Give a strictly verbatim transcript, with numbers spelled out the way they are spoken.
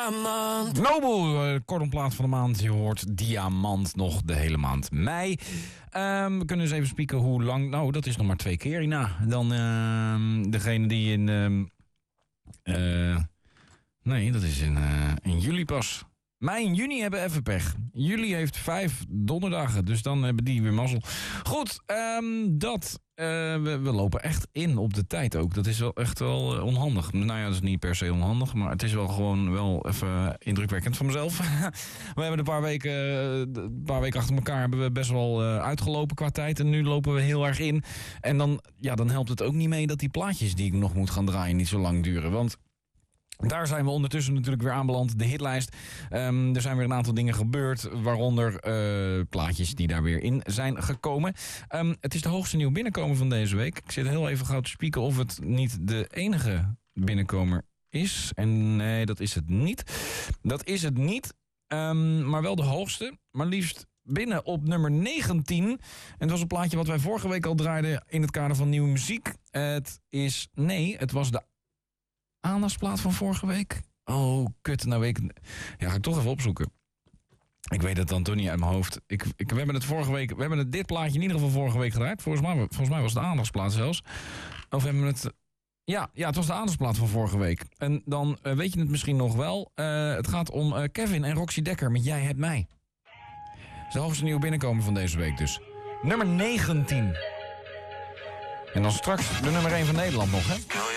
diamant. Noble, uh, kortomplaat van de maand. Je hoort Diamant nog de hele maand mei. Um, we kunnen eens even spieken hoe lang... Nou, dat is nog maar twee keer hierna. Dan uh, degene die in... Um, uh, nee, dat is in, uh, in juli pas. Mei en juni hebben even pech. Juli heeft vijf donderdagen, dus dan hebben die weer mazzel. Goed, um, dat... Uh, we, we lopen echt in op de tijd ook. Dat is wel echt wel uh, onhandig. Nou ja, dat is niet per se onhandig, maar het is wel gewoon wel even indrukwekkend van mezelf. We hebben een paar weken, uh, een paar weken achter elkaar hebben we best wel uh, uitgelopen qua tijd. En nu lopen we heel erg in. En dan, ja, dan helpt het ook niet mee dat die plaatjes die ik nog moet gaan draaien niet zo lang duren. Want... daar zijn we ondertussen natuurlijk weer aanbeland, de hitlijst. Um, er zijn weer een aantal dingen gebeurd, waaronder uh, plaatjes die daar weer in zijn gekomen. Um, het is de hoogste nieuw binnenkomen van deze week. Ik zit heel even gauw te spieken of het niet de enige binnenkomer is. En nee, dat is het niet. Dat is het niet, um, maar wel de hoogste. Maar liefst binnen op nummer negentien. En het was een plaatje wat wij vorige week al draaiden in het kader van nieuwe muziek. Het is, nee, het was de aandachtsplaat van vorige week. Oh, kut. Nou, ik... Ja, ga ik toch even opzoeken. Ik weet het dan toch niet uit mijn hoofd. Ik, ik, we hebben het vorige week... We hebben het, dit plaatje in ieder geval vorige week gedraaid. Volgens mij, volgens mij was het de aandachtsplaat zelfs. Of hebben we het... Ja, ja, het was de aandachtsplaat van vorige week. En dan uh, weet je het misschien nog wel. Uh, het gaat om uh, Kevin en Roxy Dekker met Jij hebt mij. Dat is de hoogste nieuwe binnenkomen van deze week dus. Nummer negentien. En dan straks de nummer één van Nederland nog, hè?